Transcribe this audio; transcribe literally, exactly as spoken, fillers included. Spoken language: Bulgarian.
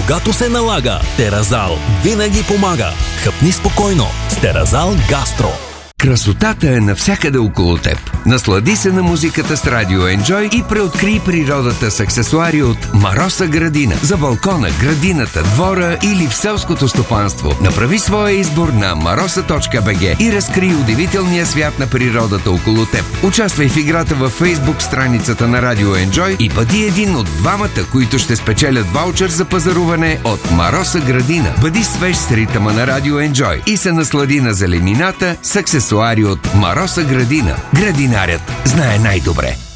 когато се налага. Теразал винаги помага. Хъпни спокойно с Теразал Гастро. Красотата е навсякъде около теб. Наслади се на музиката с Радио Enjoy и преоткрий природата с аксесуари от Мароса Градина. За балкона, градината, двора или в селското стопанство. Направи своя избор на мароса точка би джи и разкрий удивителния свят на природата около теб. Участвай в играта във Facebook страницата на Радио Enjoy и бъди един от двамата, които ще спечелят ваучер за пазаруване от Мароса Градина. Бъди свеж с ритъма на Радио Enjoy и се наслади на зеленината с аксесуари от Мароса Градина. Градинарят знае най-добре.